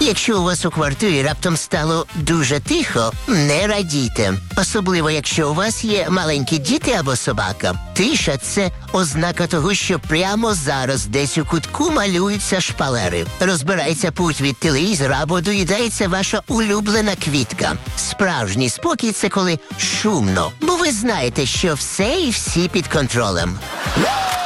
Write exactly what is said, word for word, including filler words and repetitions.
Якщо у вас у квартирі раптом стало дуже тихо, не радійте. Особливо, якщо у вас є маленькі діти або собака. Тиша – це ознака того, що прямо зараз десь у кутку малюються шпалери. Розбирається путь від телевізора або доїдається ваша улюблена квітка. Справжній спокій – це коли шумно, бо ви знаєте, що все і всі під контролем.